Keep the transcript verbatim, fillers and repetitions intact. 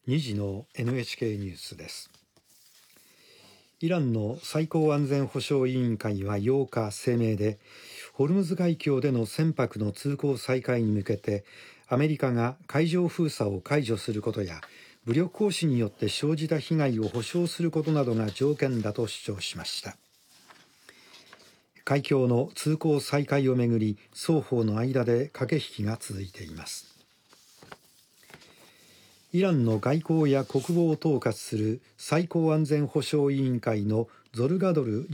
にじの エヌエイチケー ニュースです。イランの最高安全保障委員会はようか声明で、ホルムズ海峡での船舶の通行再開に向けて、アメリカが海上封鎖を解除することや、武力行使によって生じた被害を補償することなどが条件だと主張しました。海峡の通行再開をめぐり、双方の間で駆け引きが続いています。イランの外交や国防を統括する最高安全保障委員会のゾルガドル